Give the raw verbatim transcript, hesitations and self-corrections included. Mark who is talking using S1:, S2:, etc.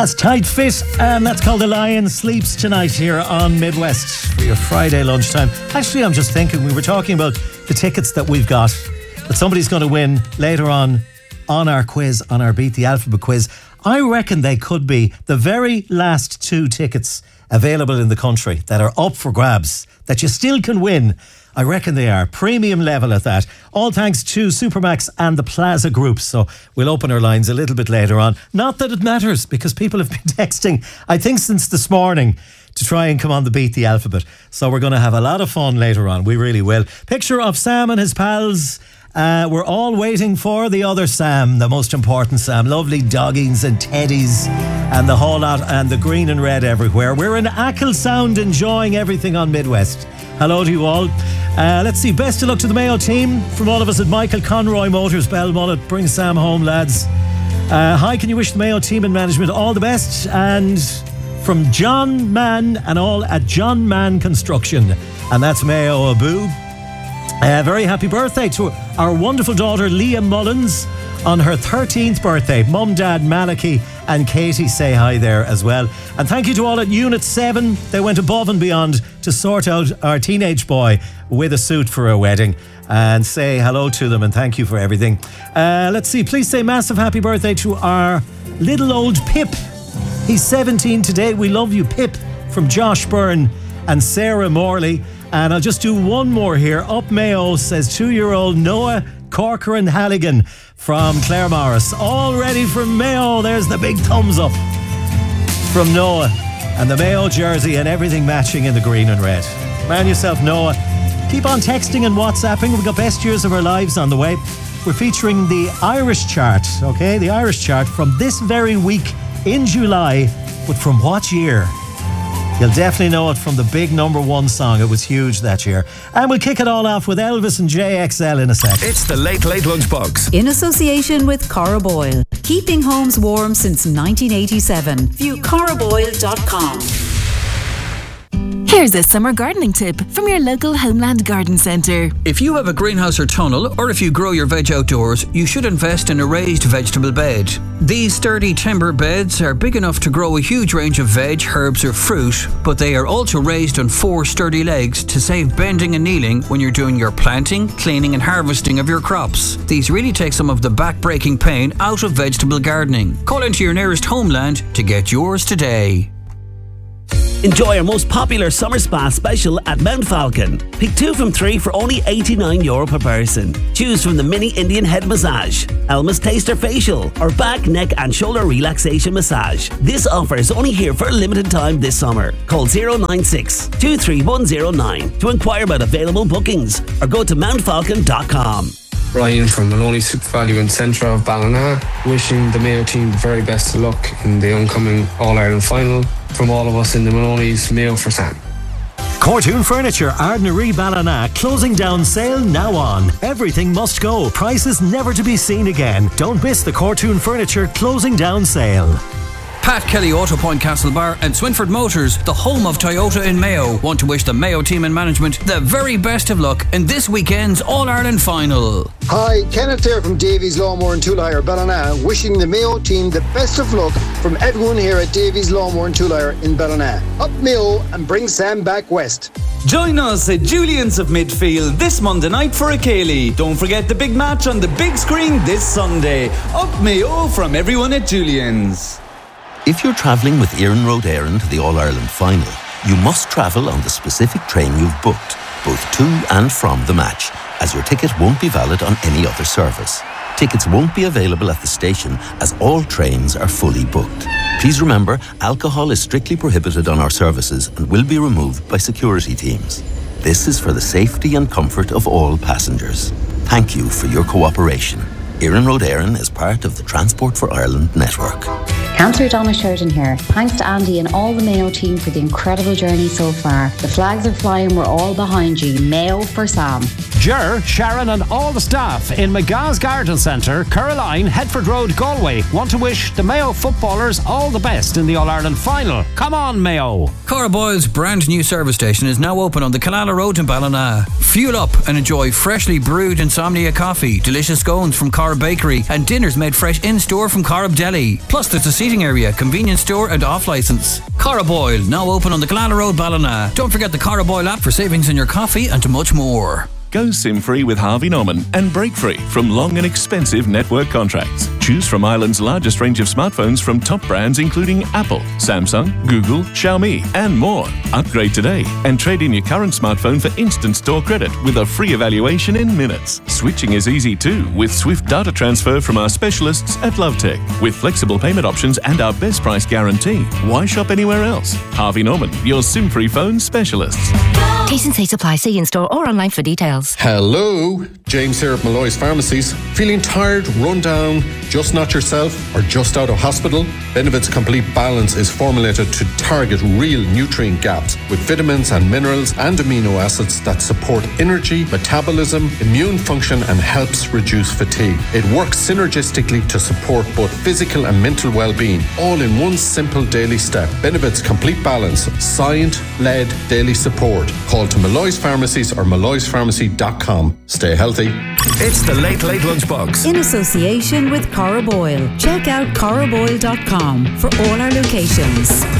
S1: That's Tight Fit, and that's called The Lion Sleeps tonight here on Midwest for your Friday lunchtime. Actually, I'm just thinking, we were talking about the tickets that we've got that somebody's going to win later on on our quiz, on our Beat the Alphabet quiz. I reckon they could be the very last two tickets available in the country that are up for grabs, that you still can win. I reckon they are. Premium level at that. All thanks to Supermax and the Plaza Group. So we'll open our lines a little bit later on. Not that it matters, because people have been texting, I think since this morning, to try and come on the Beat the Alphabet. So we're going to have a lot of fun later on. We really will. Picture of Sam and his pals. Uh, we're all waiting for the other Sam, the most important Sam. Lovely doggies and teddies and the whole lot, and the green and red everywhere. We're in Achill Sound, enjoying everything on Midwest. Hello to you all. Uh, let's see, best of luck to the Mayo team from all of us at Michael Conroy Motors, Belmullet. Bring Sam home, lads. Uh, hi, can you wish the Mayo team and management all the best? And from John Mann and all at John Mann Construction. And that's Mayo Abu. Uh, very happy birthday to our wonderful daughter Leah Mullins on her thirteenth birthday. Mum, Dad, Malachy and Katie say hi there as well. And thank you to all at Unit seven. They went above and beyond to sort out our teenage boy with a suit for a wedding. And say hello to them and thank you for everything. Uh, let's see, please say massive happy birthday to our little old Pip. He's seventeen today. We love you, Pip, from Josh Byrne and Sarah Morley. And I'll just do one more here. Up Mayo, says two-year-old Noah Corcoran Halligan from Clare Morris. All ready from Mayo. There's the big thumbs up from Noah. And the Mayo jersey and everything matching in the green and red. Man yourself, Noah. Keep on texting and WhatsApping. We've got Best Years of Our Lives on the way. We're featuring the Irish chart, okay? The Irish chart from this very week in July. But from what year? You'll definitely know it from the big number one song. It was huge that year. And we'll kick it all off with Elvis and J X L in a sec.
S2: It's the Late Late Lunchbox.
S3: In association with Cora Boyle. Keeping homes warm since nineteen eighty-seven. View cora boyle dot com.
S4: Here's a summer gardening tip from your local Homeland Garden Centre.
S5: If you have a greenhouse or tunnel, or if you grow your veg outdoors, you should invest in a raised vegetable bed. These sturdy timber beds are big enough to grow a huge range of veg, herbs or fruit, but they are also raised on four sturdy legs to save bending and kneeling when you're doing your planting, cleaning and harvesting of your crops. These really take some of the back-breaking pain out of vegetable gardening. Call into your nearest Homeland to get yours today.
S6: Enjoy our most popular summer spa special at Mount Falcon. Pick two from three for only eighty-nine euro per person. Choose from the mini Indian head massage, Elma's Taster facial, or back, neck and shoulder relaxation massage. This offer is only here for a limited time this summer. Call zero nine six, two three one zero nine to inquire about available bookings or go to mount falcon dot com.
S7: Ryan from Maloney Super Value in Centre of Ballina, wishing the Mayo team the very best of luck in the oncoming All-Ireland final. From all of us in the Maloney's, Mayo for Sam.
S1: Cortoon Furniture, Ardnaree Ballina, closing down sale now on. Everything must go. Prices never to be seen again. Don't miss the Cortoon Furniture closing down sale.
S5: Pat Kelly Auto Point Castlebar and Swinford Motors, the home of Toyota in Mayo, want to wish the Mayo team and management the very best of luck in this weekend's All-Ireland final.
S8: Hi, Kenneth here from Davies Lawnmower and Tool Hire, Ballina, wishing the Mayo team the best of luck from everyone here at Davies Lawnmower and Tool Hire in Ballina. Up Mayo and bring Sam back west.
S9: Join us at Julian's of Midfield this Monday night for a Ceilidh. Don't forget the big match on the big screen this Sunday. Up Mayo from everyone at Julian's.
S10: If you're travelling with Iarnród Éireann to the All-Ireland final, you must travel on the specific train you've booked, both to and from the match, as your ticket won't be valid on any other service. Tickets won't be available at the station as all trains are fully booked. Please remember, alcohol is strictly prohibited on our services and will be removed by security teams. This is for the safety and comfort of all passengers. Thank you for your cooperation. Iarnród Éireann is part of the Transport for Ireland network.
S11: Councillor Donna Sheridan here. Thanks to Andy and all the Mayo team for the incredible journey so far. The flags are flying, we're all behind you. Mayo for Sam.
S12: Ger, Sharon and all the staff in McGah's Garden Centre, Caroline, Headford Road, Galway want to wish the Mayo footballers all the best in the All-Ireland final. Come on, Mayo!
S5: Cara Boyle's brand new service station is now open on the Killala Road in Ballina. Fuel up and enjoy freshly brewed Insomnia coffee, delicious scones from Cara Bakery and dinners made fresh in-store from Cara Deli. Plus there's a seating area, convenience store and off-licence. Cara Boyle, now open on the Killala Road, Ballina. Don't forget the Cara Boyle app for savings in your coffee and much more.
S13: Go SIM-free with Harvey Norman and break free from long and expensive network contracts. Choose from Ireland's largest range of smartphones from top brands including Apple, Samsung, Google, Xiaomi and more. Upgrade today and trade in your current smartphone for instant store credit with a free evaluation in minutes. Switching is easy too with swift data transfer from our specialists at Lovetech. With flexible payment options and our best price guarantee. Why shop anywhere else? Harvey Norman, your SIM-free phone specialists.
S14: T's and C's apply. See in store or online for details.
S15: Hello, James here at Malloy's Pharmacies. Feeling tired, run down, just not yourself, or just out of hospital? Benefit's Complete Balance is formulated to target real nutrient gaps with vitamins and minerals and amino acids that support energy, metabolism, immune function and helps reduce fatigue. It works synergistically to support both physical and mental well-being, all in one simple daily step. Benefit's Complete Balance, science-led daily support. Call to Malloy's Pharmacies or malloys pharmacy dot com. Stay healthy.
S2: It's the Late Late Lunchbox.
S3: In association with Cara Boyle. Check out cara boyle dot com for all our locations.